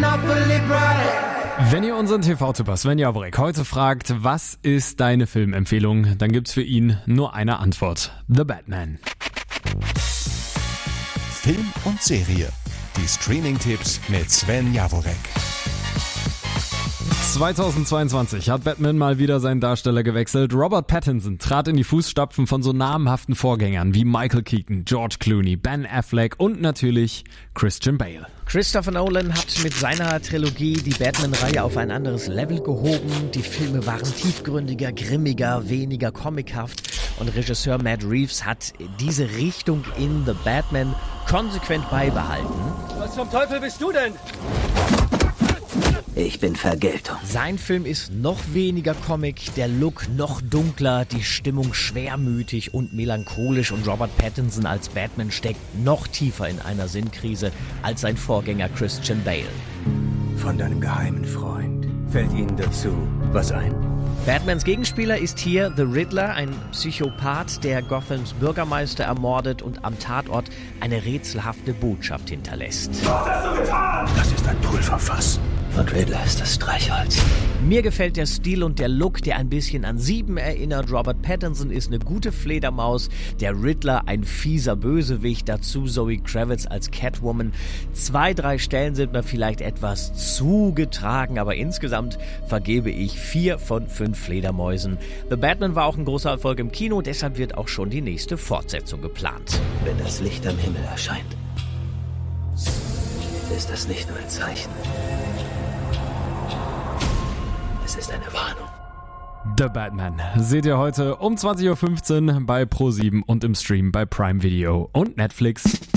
Wenn ihr unseren TV-Tipper Sven Javorik heute fragt, was ist deine Filmempfehlung, dann gibt's für ihn nur eine Antwort: The Batman. Film und Serie. Die Streaming-Tipps mit Sven Javorik. 2022 hat Batman mal wieder seinen Darsteller gewechselt. Robert Pattinson trat in die Fußstapfen von so namhaften Vorgängern wie Michael Keaton, George Clooney, Ben Affleck und natürlich Christian Bale. Christopher Nolan hat mit seiner Trilogie die Batman-Reihe auf ein anderes Level gehoben. Die Filme waren tiefgründiger, grimmiger, weniger comichaft. Und Regisseur Matt Reeves hat diese Richtung in The Batman konsequent beibehalten. Was zum Teufel bist du denn? Ich bin Vergeltung. Sein Film ist noch weniger Comic, der Look noch dunkler, die Stimmung schwermütig und melancholisch und Robert Pattinson als Batman steckt noch tiefer in einer Sinnkrise als sein Vorgänger Christian Bale. Von deinem geheimen Freund fällt Ihnen dazu was ein? Batmans Gegenspieler ist hier The Riddler, ein Psychopath, der Gothams Bürgermeister ermordet und am Tatort eine rätselhafte Botschaft hinterlässt. Was hast du getan? Das ist ein Pulverfass. Und Riddler ist das Streichholz. Mir gefällt der Stil und der Look, der ein bisschen an Sieben erinnert. Robert Pattinson ist eine gute Fledermaus, der Riddler ein fieser Bösewicht, dazu Zoe Kravitz als Catwoman. 2-3 Stellen sind mir vielleicht etwas zugetragen, aber insgesamt vergebe ich 4 von 5 Fledermäusen. The Batman war auch ein großer Erfolg im Kino, deshalb wird auch schon die nächste Fortsetzung geplant. Wenn das Licht am Himmel erscheint, ist das nicht nur ein Zeichen. Es ist eine Warnung. The Batman seht ihr heute um 20.15 Uhr bei Pro7 und im Stream bei Prime Video und Netflix.